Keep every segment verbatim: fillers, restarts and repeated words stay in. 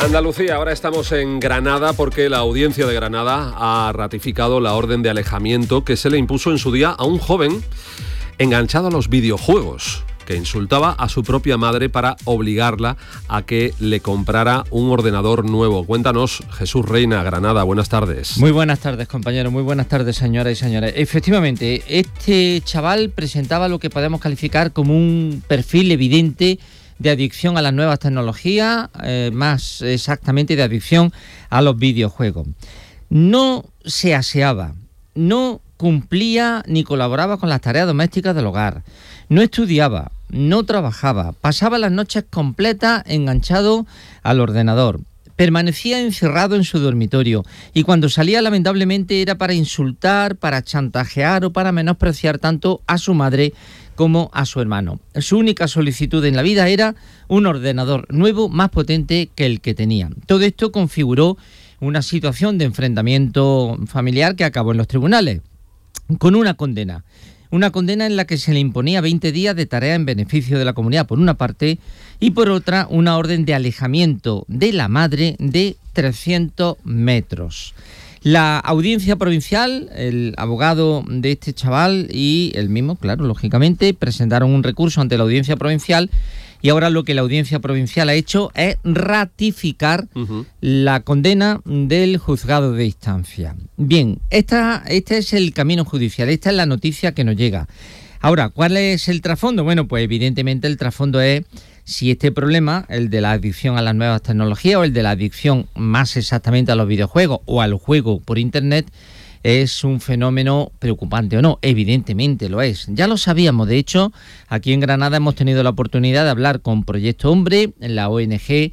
Andalucía, ahora estamos en Granada porque la Audiencia de Granada ha ratificado la orden de alejamiento que se le impuso en su día a un joven enganchado a los videojuegos, que insultaba a su propia madre para obligarla a que le comprara un ordenador nuevo. Cuéntanos, Jesús Reina, Granada, buenas tardes. Muy buenas tardes, compañeros, muy buenas tardes, señoras y señores. Efectivamente, este chaval presentaba lo que podemos calificar como un perfil evidente de adicción a las nuevas tecnologías, eh, más exactamente de adicción a los videojuegos. No se aseaba, no cumplía ni colaboraba con las tareas domésticas del hogar, no estudiaba, no trabajaba, pasaba las noches completas enganchado al ordenador, permanecía encerrado en su dormitorio y cuando salía lamentablemente era para insultar, para chantajear o para menospreciar tanto a su madre como a su hermano. Su única solicitud en la vida era un ordenador nuevo más potente que el que tenía. Todo esto configuró una situación de enfrentamiento familiar que acabó en los tribunales, con una condena. Una condena en la que se le imponía veinte días de tarea en beneficio de la comunidad, por una parte, y por otra, una orden de alejamiento de la madre de trescientos metros. La audiencia provincial, el abogado de este chaval y el mismo, claro, lógicamente, presentaron un recurso ante la audiencia provincial y ahora lo que la audiencia provincial ha hecho es ratificar uh-huh. la condena del juzgado de instancia. Bien, esta, este es el camino judicial, esta es la noticia que nos llega. Ahora, ¿cuál es el trasfondo? Bueno, pues evidentemente el trasfondo es si este problema, el de la adicción a las nuevas tecnologías o el de la adicción más exactamente a los videojuegos o al juego por internet, es un fenómeno preocupante o no. Evidentemente lo es. Ya lo sabíamos. De hecho, aquí en Granada hemos tenido la oportunidad de hablar con Proyecto Hombre, la O N G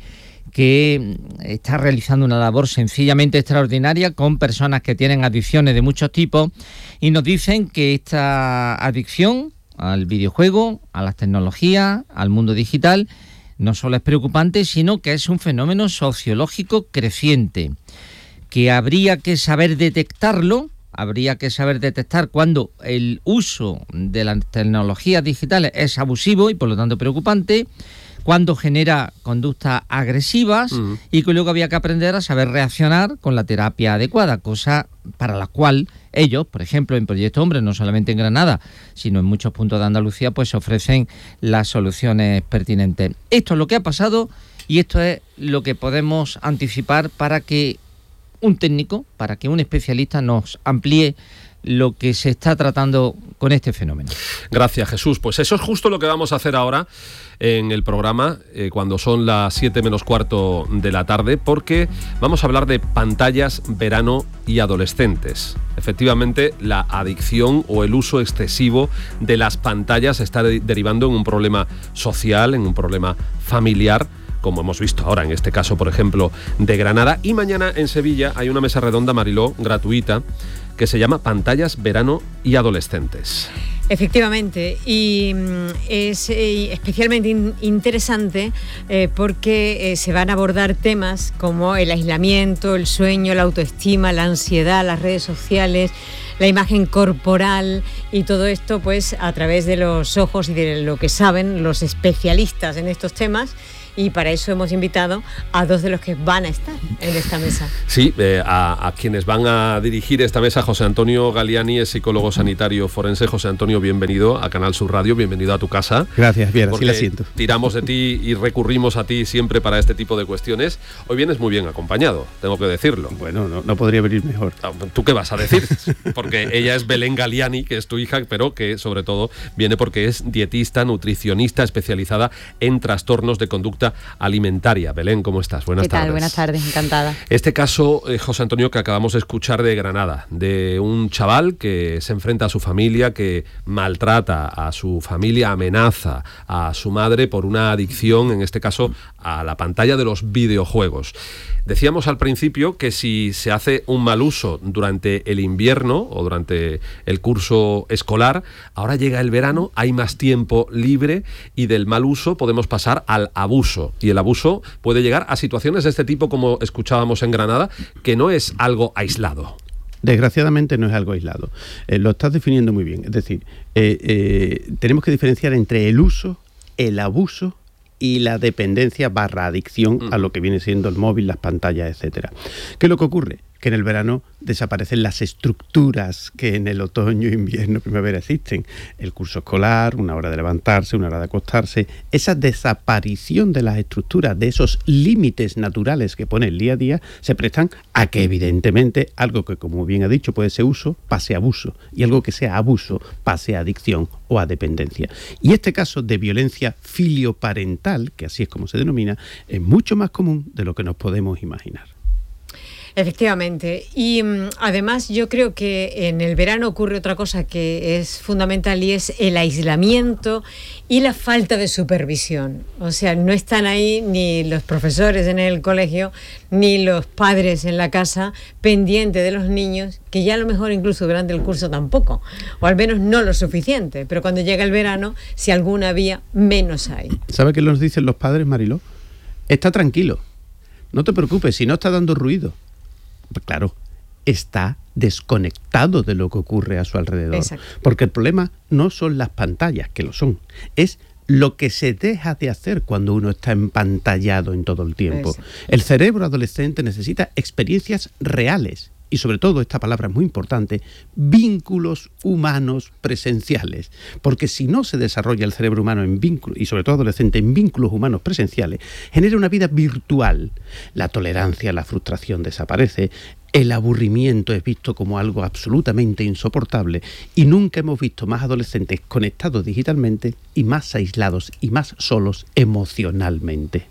que está realizando una labor sencillamente extraordinaria con personas que tienen adicciones de muchos tipos y nos dicen que esta adicción al videojuego, a las tecnologías, al mundo digital, no solo es preocupante, sino que es un fenómeno sociológico creciente, que habría que saber detectarlo, habría que saber detectar cuando el uso de las tecnologías digitales es abusivo y por lo tanto preocupante, cuando genera conductas agresivas uh-huh. y que luego había que aprender a saber reaccionar con la terapia adecuada, cosa para la cual ellos, por ejemplo, en Proyecto Hombre, no solamente en Granada, sino en muchos puntos de Andalucía, pues ofrecen las soluciones pertinentes. Esto es lo que ha pasado y esto es lo que podemos anticipar para que un técnico, para que un especialista nos amplíe lo que se está tratando con este fenómeno. Gracias, Jesús. Pues eso es justo lo que vamos a hacer ahora en el programa, eh, cuando son las siete menos cuarto de la tarde, porque vamos a hablar de pantallas, verano y adolescentes. Efectivamente, la adicción o el uso excesivo de las pantallas está de- derivando en un problema social, en un problema familiar, como hemos visto ahora en este caso, por ejemplo, de Granada. Y mañana en Sevilla hay una mesa redonda, Mariló, gratuita, que se llama Pantallas, Verano y Adolescentes. Efectivamente, y es eh, especialmente in- interesante eh, porque eh, se van a abordar temas como el aislamiento, el sueño, la autoestima, la ansiedad, las redes sociales, la imagen corporal y todo esto pues a través de los ojos y de lo que saben los especialistas en estos temas. Y para eso hemos invitado a dos de los que van a estar en esta mesa. Sí, eh, a, a quienes van a dirigir esta mesa. José Antonio Galiani es psicólogo sanitario forense. José Antonio, bienvenido a Canal Sur Radio, bienvenido a tu casa. Gracias, bien, así la siento. Tiramos de ti y recurrimos a ti siempre para este tipo de cuestiones. Hoy vienes muy bien acompañado, tengo que decirlo. Bueno, no, no podría venir mejor. ¿Tú qué vas a decir? Porque ella es Belén Galiani, que es tu hija, pero que sobre todo viene porque es dietista, nutricionista, especializada en trastornos de conducta alimentaria. Belén, ¿cómo estás? Buenas ¿Qué tal? tardes. Buenas tardes, encantada. Este caso, eh, José Antonio, que acabamos de escuchar de Granada, de un chaval que se enfrenta a su familia, que maltrata a su familia, amenaza a su madre por una adicción, en este caso, a la pantalla de los videojuegos. Decíamos al principio que si se hace un mal uso durante el invierno o durante el curso escolar, ahora llega el verano, hay más tiempo libre y del mal uso podemos pasar al abuso. Y el abuso puede llegar a situaciones de este tipo, como escuchábamos en Granada, que no es algo aislado. Desgraciadamente no es algo aislado. Eh, lo estás definiendo muy bien. Es decir, eh, eh, tenemos que diferenciar entre el uso, el abuso y la dependencia barra adicción a lo que viene siendo el móvil, las pantallas, etcétera. ¿Qué es lo que ocurre? Que en el verano desaparecen las estructuras que en el otoño, invierno, primavera existen. El curso escolar, una hora de levantarse, una hora de acostarse. Esa desaparición de las estructuras, de esos límites naturales que pone el día a día, se prestan a que evidentemente algo que, como bien ha dicho, puede ser uso, pase a abuso. Y algo que sea abuso, pase a adicción o a dependencia. Y este caso de violencia filioparental, que así es como se denomina, es mucho más común de lo que nos podemos imaginar. Efectivamente. Y um, además yo creo que en el verano ocurre otra cosa que es fundamental y es el aislamiento y la falta de supervisión. O sea, no están ahí ni los profesores en el colegio ni los padres en la casa pendientes de los niños, que ya a lo mejor incluso durante el curso tampoco, o al menos no lo suficiente, pero cuando llega el verano, si alguna había, menos hay. ¿Sabe qué nos dicen los padres, Mariló? Está tranquilo, no te preocupes, si no está dando ruido. Claro, está desconectado de lo que ocurre a su alrededor. Exacto. Porque el problema no son las pantallas, que lo son, es lo que se deja de hacer cuando uno está empantallado en todo el tiempo. Exacto. El cerebro adolescente necesita experiencias reales y, sobre todo, esta palabra es muy importante, vínculos humanos presenciales. Porque si no se desarrolla el cerebro humano en vínculos, y sobre todo adolescente, en vínculos humanos presenciales, genera una vida virtual. La tolerancia, la frustración desaparece, el aburrimiento es visto como algo absolutamente insoportable y nunca hemos visto más adolescentes conectados digitalmente y más aislados y más solos emocionalmente.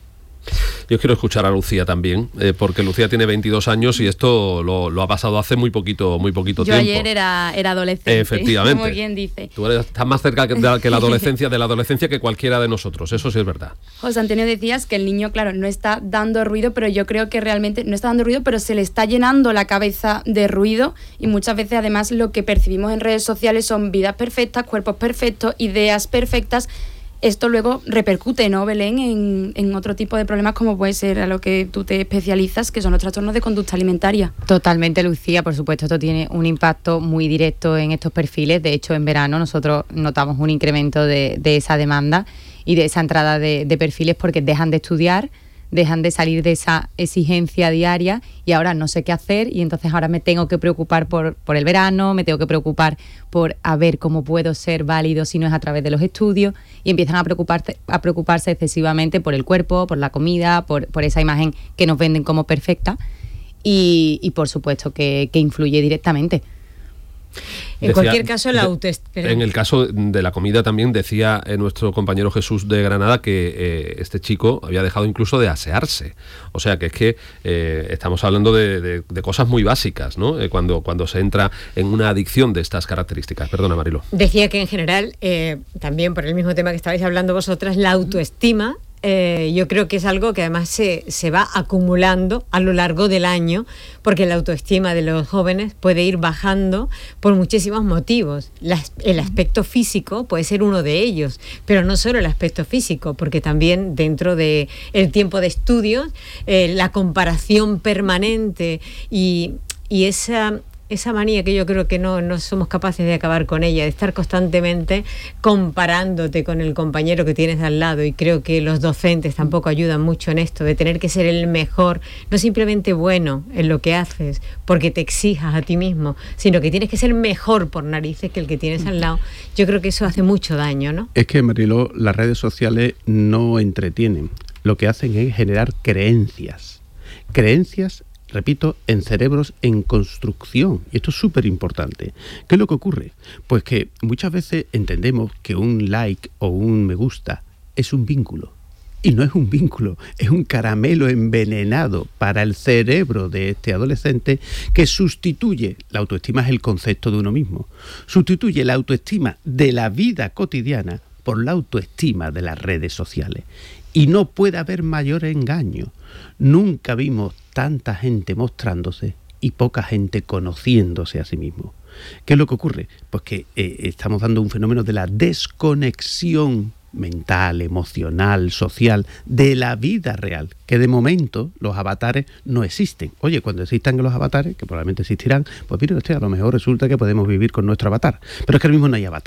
Yo quiero escuchar a Lucía también, eh, porque Lucía tiene veintidós años y esto lo, lo ha pasado hace muy poquito, muy poquito Yo tiempo. Yo ayer era, era adolescente, efectivamente, como quien dice. Tú eres, estás más cerca que, de, que la adolescencia, de la adolescencia que cualquiera de nosotros, eso sí es verdad. José Antonio, decías que el niño, claro, no está dando ruido, pero yo creo que realmente no está dando ruido, pero se le está llenando la cabeza de ruido y muchas veces además lo que percibimos en redes sociales son vidas perfectas, cuerpos perfectos, ideas perfectas. Esto luego repercute, ¿no, Belén?, en, en otro tipo de problemas como puede ser a lo que tú te especializas, que son los trastornos de conducta alimentaria. Totalmente, Lucía, por supuesto, esto tiene un impacto muy directo en estos perfiles. De hecho, en verano nosotros notamos un incremento de, de esa demanda y de esa entrada de, de perfiles porque dejan de estudiar, dejan de salir de esa exigencia diaria y ahora no sé qué hacer y entonces ahora me tengo que preocupar por, por el verano, me tengo que preocupar por a ver cómo puedo ser válido si no es a través de los estudios y empiezan a preocuparse, a preocuparse excesivamente por el cuerpo, por la comida, por, por esa imagen que nos venden como perfecta y, y por supuesto que, que influye directamente. En decía, cualquier caso, la autoestima. En el caso de la comida también decía eh, nuestro compañero Jesús de Granada que eh, este chico había dejado incluso de asearse. O sea que es que eh, estamos hablando de, de, de cosas muy básicas, ¿no? Eh, cuando, cuando se entra en una adicción de estas características. Perdona, Marilo. Decía que en general, eh, también por el mismo tema que estabais hablando vosotras, la autoestima. Eh, yo creo que es algo que además se, se va acumulando a lo largo del año, porque la autoestima de los jóvenes puede ir bajando por muchísimos motivos. La, el aspecto físico puede ser uno de ellos, pero no solo el aspecto físico, porque también dentro del tiempo de estudios, eh, la comparación permanente y, y esa... esa manía que yo creo que no, no somos capaces de acabar con ella, de estar constantemente comparándote con el compañero que tienes al lado, y creo que los docentes tampoco ayudan mucho en esto, de tener que ser el mejor, no simplemente bueno en lo que haces, porque te exijas a ti mismo, sino que tienes que ser mejor por narices que el que tienes al lado. Yo creo que eso hace mucho daño, ¿no? Es que, Mariló, las redes sociales no entretienen, lo que hacen es generar creencias, creencias repito, en cerebros en construcción. Y esto es súper importante. ¿Qué es lo que ocurre? Pues que muchas veces entendemos que un like o un me gusta es un vínculo. Y no es un vínculo, es un caramelo envenenado para el cerebro de este adolescente que sustituye, la autoestima es el concepto de uno mismo, sustituye la autoestima de la vida cotidiana por la autoestima de las redes sociales. Y no puede haber mayor engaño. Nunca vimos tanta gente mostrándose y poca gente conociéndose a sí mismo. ¿Qué es lo que ocurre? Pues que eh, estamos dando un fenómeno de la desconexión mental, emocional, social, de la vida real, que de momento los avatares no existen. Oye, cuando existan los avatares, que probablemente existirán, pues mire usted, a lo mejor resulta que podemos vivir con nuestro avatar. Pero es que ahora mismo no hay avatar.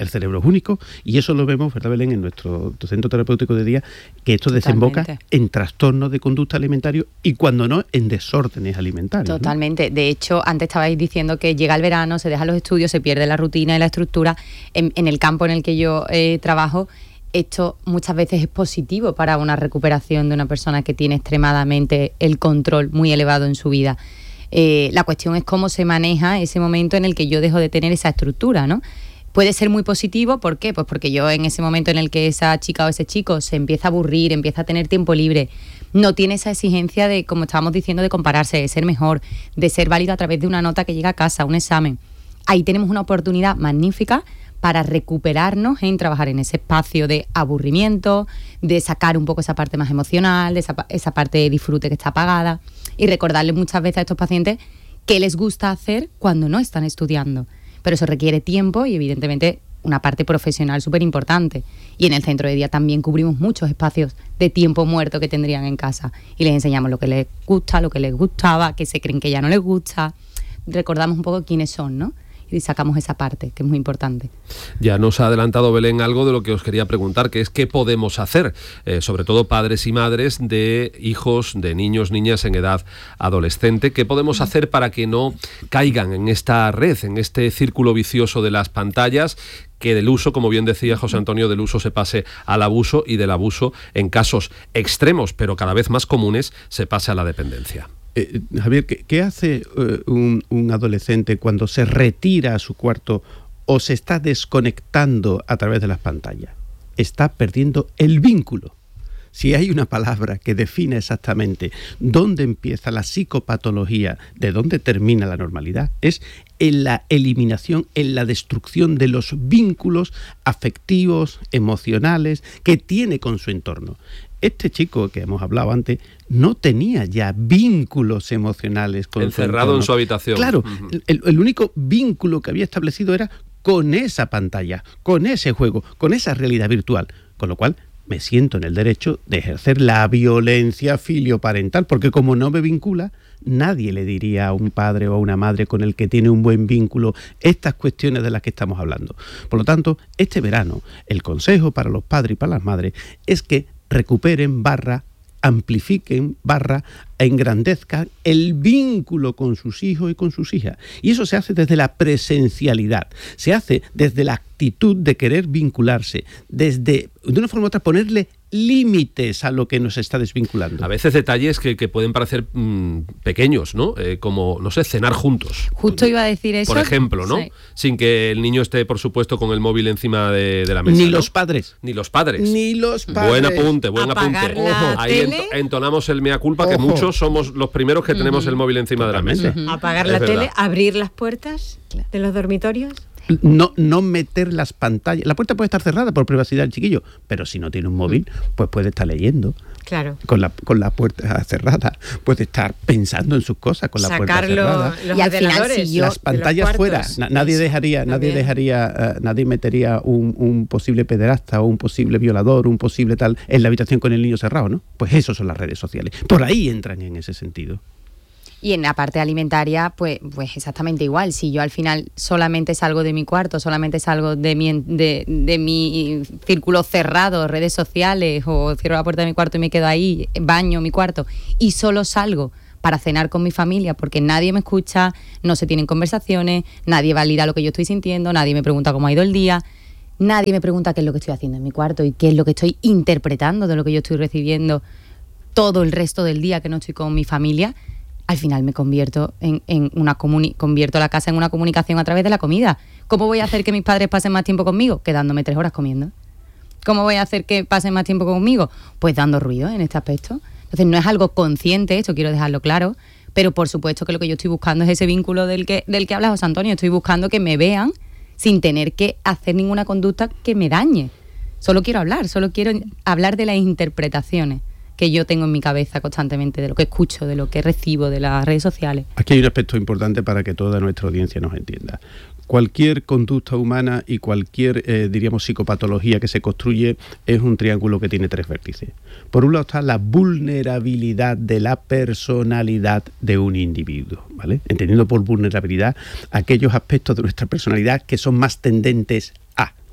el cerebro es único y eso lo vemos, ¿verdad, Belén?, en nuestro centro terapéutico de día, que esto desemboca Totalmente. en trastornos de conducta alimentaria y cuando no, en desórdenes alimentarios. Totalmente. ¿no? De hecho, antes estabais diciendo que llega el verano, se dejan los estudios, se pierde la rutina y la estructura. En, en el campo en el que yo eh, trabajo, esto muchas veces es positivo para una recuperación de una persona que tiene extremadamente el control muy elevado en su vida. Eh, la cuestión es cómo se maneja ese momento en el que yo dejo de tener esa estructura, ¿no? Puede ser muy positivo, ¿por qué? Pues porque yo en ese momento en el que esa chica o ese chico se empieza a aburrir, empieza a tener tiempo libre, no tiene esa exigencia de, como estábamos diciendo, de compararse, de ser mejor, de ser válido a través de una nota que llega a casa, un examen. Ahí tenemos una oportunidad magnífica para recuperarnos en trabajar en ese espacio de aburrimiento, de sacar un poco esa parte más emocional, de esa, esa parte de disfrute que está apagada, y recordarles muchas veces a estos pacientes qué les gusta hacer cuando no están estudiando. Pero eso requiere tiempo y evidentemente una parte profesional súper importante. Y en el centro de día también cubrimos muchos espacios de tiempo muerto que tendrían en casa y les enseñamos lo que les gusta, lo que les gustaba, que se creen que ya no les gusta. Recordamos un poco quiénes son, ¿no? Y sacamos esa parte, que es muy importante. Ya nos ha adelantado Belén algo de lo que os quería preguntar, que es qué podemos hacer, eh, sobre todo padres y madres de hijos, de niños, niñas en edad adolescente, qué podemos hacer para que no caigan en esta red, en este círculo vicioso de las pantallas, que del uso, como bien decía José Antonio, del uso se pase al abuso y del abuso, en casos extremos, pero cada vez más comunes, se pase a la dependencia. Eh, Javier, ¿qué, qué hace uh, un, un adolescente cuando se retira a su cuarto o se está desconectando a través de las pantallas? Está perdiendo el vínculo. Si hay una palabra que define exactamente dónde empieza la psicopatología, de dónde termina la normalidad, es en la eliminación, en la destrucción de los vínculos afectivos, emocionales que tiene con su entorno. Este chico que hemos hablado antes no tenía ya vínculos emocionales con encerrado su en su habitación. Claro, uh-huh. el, el único vínculo que había establecido era con esa pantalla, con ese juego, con esa realidad virtual, con lo cual me siento en el derecho de ejercer la violencia filioparental, porque como no me vincula, nadie le diría a un padre o a una madre con el que tiene un buen vínculo estas cuestiones de las que estamos hablando. Por lo tanto, este verano, el consejo para los padres y para las madres es que recuperen barra, amplifiquen barra, engrandezcan el vínculo con sus hijos y con sus hijas. Y eso se hace desde la presencialidad, se hace desde la actitud de querer vincularse, desde, de una forma u otra, ponerle límites a lo que nos está desvinculando. A veces detalles que, que pueden parecer mmm, pequeños, ¿no? Eh, como, no sé, cenar juntos. Justo iba a decir eso. Por ejemplo, ¿no? Sí. Sin que el niño esté, por supuesto, con el móvil encima de, de la mesa. Ni ¿no? los padres. Ni los padres. Ni los padres. Buen apunte, buen Apagar apunte. la Ahí tele. ento- entonamos el mea culpa, Ojo. que muchos somos los primeros que tenemos uh-huh. el móvil encima Totalmente. de la mesa. Apagar Es la verdad. tele, abrir las puertas de los dormitorios. No, no meter las pantallas. La puerta puede estar cerrada por privacidad del chiquillo, pero si no tiene un móvil, pues puede estar leyendo. Claro. Con la, con la puerta cerrada. Puede estar pensando en sus cosas con la puerta Sacarlo, cerrada. los Y al final, ordenadores, si yo- Las pantallas fuera. Na- nadie dejaría, nadie dejaría, uh, nadie metería un, un posible pederasta o un posible violador, un posible tal, en la habitación con el niño cerrado, ¿no? Pues eso son las redes sociales. Por ahí entran en ese sentido. Y en la parte alimentaria, pues, pues exactamente igual. Si yo al final solamente salgo de mi cuarto, solamente salgo de mi, de, de mi círculo cerrado, redes sociales, o cierro la puerta de mi cuarto y me quedo ahí, baño mi cuarto, y solo salgo para cenar con mi familia porque nadie me escucha, no se tienen conversaciones, nadie valida lo que yo estoy sintiendo, nadie me pregunta cómo ha ido el día, nadie me pregunta qué es lo que estoy haciendo en mi cuarto y qué es lo que estoy interpretando de lo que yo estoy recibiendo todo el resto del día que no estoy con mi familia. Al final me convierto en, en una comuni- convierto la casa en una comunicación a través de la comida. ¿Cómo voy a hacer que mis padres pasen más tiempo conmigo? Quedándome tres horas comiendo. ¿Cómo voy a hacer que pasen más tiempo conmigo? Pues dando ruido en este aspecto. Entonces no es algo consciente, esto quiero dejarlo claro, pero por supuesto que lo que yo estoy buscando es ese vínculo del que, del que habla José Antonio. Estoy buscando que me vean sin tener que hacer ninguna conducta que me dañe. Solo quiero hablar, solo quiero hablar de las interpretaciones que yo tengo en mi cabeza constantemente, de lo que escucho, de lo que recibo de las redes sociales. Aquí hay un aspecto importante para que toda nuestra audiencia nos entienda. Cualquier conducta humana y cualquier, eh, diríamos, psicopatología que se construye es un triángulo que tiene tres vértices. Por un lado está la vulnerabilidad de la personalidad de un individuo, ¿vale? Entendiendo por vulnerabilidad aquellos aspectos de nuestra personalidad que son más tendentes a.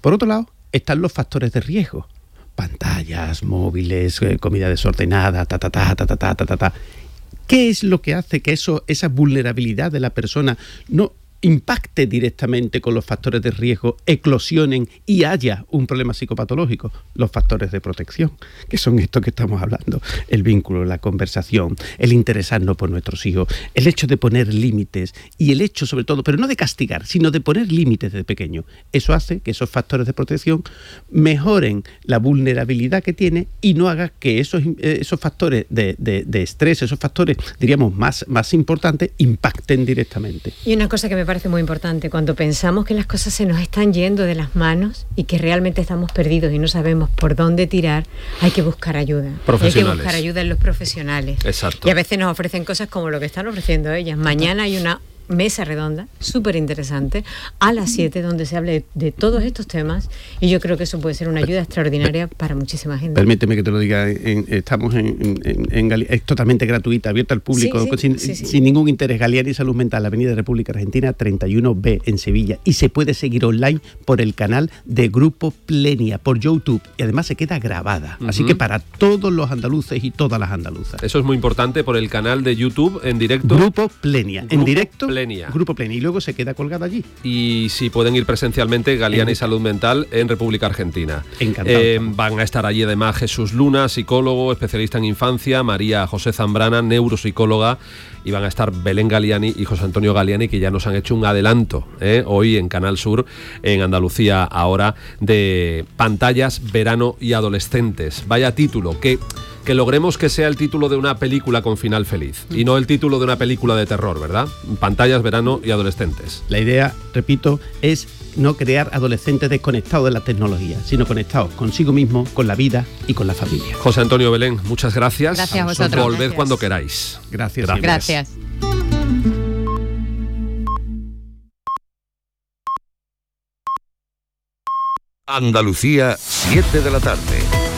Por otro lado, están los factores de riesgo. Pantallas, móviles, eh, comida desordenada, ta, ta, ta, ta, ta, ta, ta, ta, ta. ¿Qué es lo que hace que eso, esa vulnerabilidad de la persona no impacte directamente con los factores de riesgo, eclosionen y haya un problema psicopatológico? Los factores de protección, que son estos que estamos hablando: el vínculo, la conversación, el interesarnos por nuestros hijos, el hecho de poner límites y el hecho, sobre todo, pero no de castigar, sino de poner límites desde pequeño. Eso hace que esos factores de protección mejoren la vulnerabilidad que tiene y no haga que esos, esos factores de, de, de estrés, esos factores, diríamos, más, más importantes, impacten directamente. Y una cosa que me parece muy importante, cuando pensamos que las cosas se nos están yendo de las manos y que realmente estamos perdidos y no sabemos por dónde tirar, hay que buscar ayuda. Hay que buscar ayuda en los profesionales. Exacto. Y a veces nos ofrecen cosas como lo que están ofreciendo ellas. Mañana hay una mesa redonda súper interesante a las siete donde se hable de, de todos estos temas, y yo creo que eso puede ser una ayuda extraordinaria para muchísima gente. Permíteme que te lo diga, en, estamos en, en, en Gali- es totalmente gratuita, abierta al público, Sí, sí, sin, sí, sí. sin ningún interés. Galiani Salud Mental, Avenida República Argentina treinta y uno B en Sevilla, y se puede seguir online por el canal de Grupo Plenia, por YouTube, y además se queda grabada, uh-huh. Así que para todos los andaluces y todas las andaluzas. Eso es muy importante, por el canal de YouTube en directo. Grupo Plenia, Grupo en directo. Plenia. Grupo Plenia, y luego se queda colgado allí. Y si pueden ir presencialmente, Galiani Salud Mental en República Argentina. Encantado. Eh, van a estar allí además Jesús Luna, psicólogo, especialista en infancia, María José Zambrana, neuropsicóloga, y van a estar Belén Galiani y José Antonio Galiani, que ya nos han hecho un adelanto ¿eh? hoy en Canal Sur, en Andalucía Ahora, de pantallas, verano y adolescentes. Vaya título, que... que logremos que sea el título de una película con final feliz y no el título de una película de terror, ¿verdad? Pantallas, verano y adolescentes. La idea, repito, es no crear adolescentes desconectados de la tecnología, sino conectados consigo mismo, con la vida y con la familia. José Antonio, Belén, muchas gracias. Gracias a vosotros. Volved Gracias. cuando queráis. Gracias. Gracias. Gracias. Andalucía, siete de la tarde.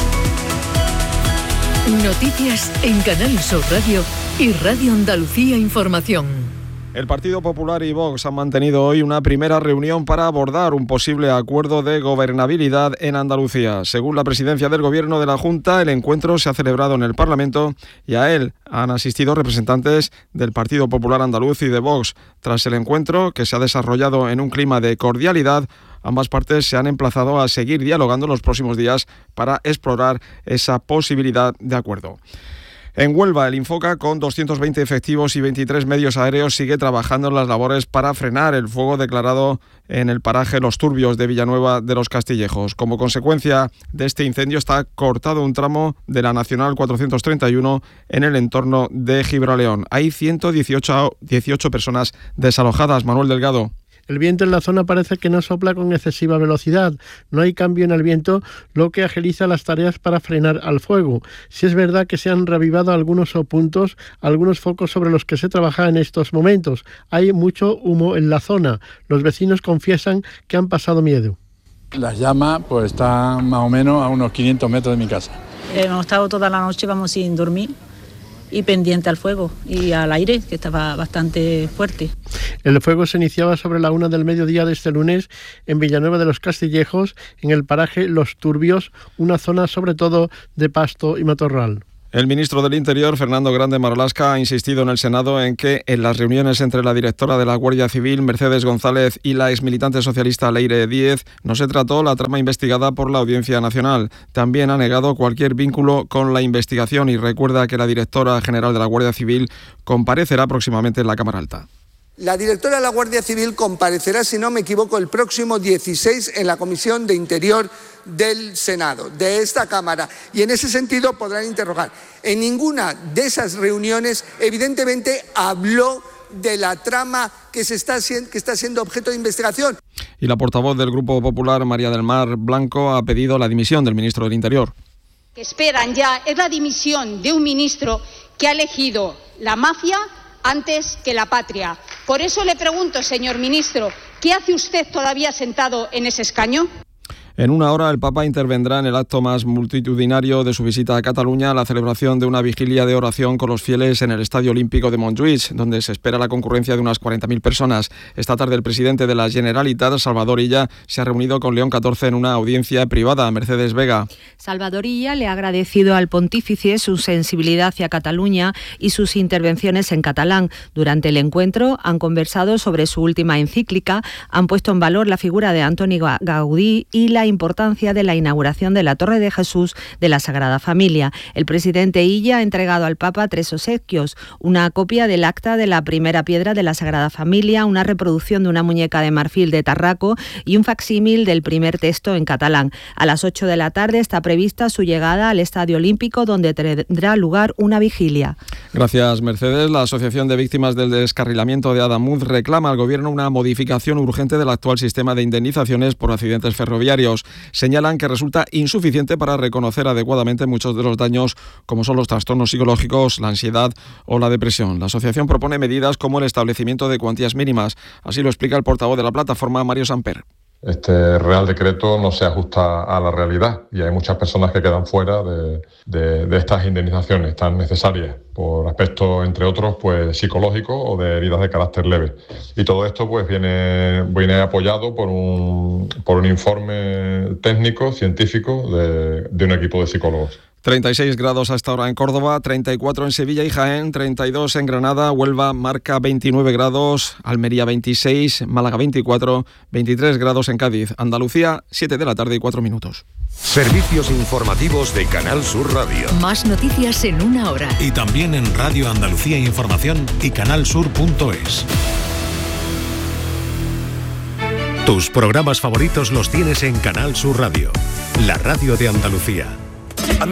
Noticias en Canal Sur Radio y Radio Andalucía Información. El Partido Popular y Vox han mantenido hoy una primera reunión para abordar un posible acuerdo de gobernabilidad en Andalucía. Según la presidencia del Gobierno de la Junta, el encuentro se ha celebrado en el Parlamento y a él han asistido representantes del Partido Popular Andaluz y de Vox. Tras el encuentro, que se ha desarrollado en un clima de cordialidad, ambas partes se han emplazado a seguir dialogando los próximos días para explorar esa posibilidad de acuerdo. En Huelva, el Infoca, con doscientos veinte efectivos y veintitrés medios aéreos, sigue trabajando en las labores para frenar el fuego declarado en el paraje Los Turbios de Villanueva de los Castillejos. Como consecuencia de este incendio, está cortado un tramo de la Nacional cuatrocientos treinta y uno en el entorno de Gibraleón. Hay ciento dieciocho personas desalojadas. Manuel Delgado. El viento en la zona parece que no sopla con excesiva velocidad. No hay cambio en el viento, lo que agiliza las tareas para frenar al fuego. Si es verdad que se han reavivado algunos puntos, algunos focos sobre los que se trabaja en estos momentos. Hay mucho humo en la zona. Los vecinos confiesan que han pasado miedo. Las llamas pues están más o menos a unos quinientos metros de mi casa. Hemos estado toda la noche, vamos, sin dormir, y pendiente al fuego y al aire, que estaba bastante fuerte. El fuego se iniciaba sobre la una del mediodía de este lunes en Villanueva de los Castillejos, en el paraje Los Turbios, una zona sobre todo de pasto y matorral. El ministro del Interior, Fernando Grande Marlaska, ha insistido en el Senado en que en las reuniones entre la directora de la Guardia Civil, Mercedes González, y la exmilitante socialista Leire Díez no se trató la trama investigada por la Audiencia Nacional. También ha negado cualquier vínculo con la investigación y recuerda que la directora general de la Guardia Civil comparecerá próximamente en la Cámara Alta. La directora de la Guardia Civil comparecerá, si no me equivoco, el próximo dieciséis en la Comisión de Interior del Senado, de esta Cámara, y en ese sentido podrán interrogar. En ninguna de esas reuniones, evidentemente, habló de la trama que, se está, que está siendo objeto de investigación. Y la portavoz del Grupo Popular, María del Mar Blanco, ha pedido la dimisión del ministro del Interior. Que esperan ya es la dimisión de un ministro que ha elegido la mafia antes que la patria. Por eso le pregunto, señor ministro, ¿qué hace usted todavía sentado en ese escaño? En una hora el Papa intervendrá en el acto más multitudinario de su visita a Cataluña, la celebración de una vigilia de oración con los fieles en el Estadio Olímpico de Montjuïc, donde se espera la concurrencia de unas cuarenta mil personas. Esta tarde el presidente de la Generalitat, Salvador Illa, se ha reunido con León catorce en una audiencia privada. Mercedes Vega. Salvador Illa le ha agradecido al pontífice su sensibilidad hacia Cataluña y sus intervenciones en catalán. Durante el encuentro han conversado sobre su última encíclica, han puesto en valor la figura de Antoni Gaudí y la importancia de la inauguración de la Torre de Jesús de la Sagrada Familia. El presidente Illa ha entregado al Papa tres obsequios: una copia del acta de la primera piedra de la Sagrada Familia, una reproducción de una muñeca de marfil de Tarraco y un facsímil del primer texto en catalán. A las ocho de la tarde está prevista su llegada al Estadio Olímpico, donde tendrá lugar una vigilia. Gracias, Mercedes. La Asociación de Víctimas del Descarrilamiento de Adamuz reclama al Gobierno una modificación urgente del actual sistema de indemnizaciones por accidentes ferroviarios. Señalan que resulta insuficiente para reconocer adecuadamente muchos de los daños, como son los trastornos psicológicos, la ansiedad o la depresión. La asociación propone medidas como el establecimiento de cuantías mínimas. Así lo explica el portavoz de la plataforma, Mario Samper. Este Real Decreto no se ajusta a la realidad y hay muchas personas que quedan fuera de, de, de estas indemnizaciones tan necesarias por aspectos, entre otros, pues psicológicos o de heridas de carácter leve. Y todo esto pues viene, viene apoyado por un, por un informe técnico, científico, de, de un equipo de psicólogos. treinta y seis grados hasta ahora en Córdoba, treinta y cuatro en Sevilla y Jaén, treinta y dos en Granada, Huelva marca veintinueve grados, Almería veintiséis, Málaga veinticuatro, veintitrés grados en Cádiz, Andalucía siete de la tarde y cuatro minutos. Servicios informativos de Canal Sur Radio. Más noticias en una hora. Y también en Radio Andalucía Información y canalsur punto es. Tus programas favoritos los tienes en Canal Sur Radio, la radio de Andalucía.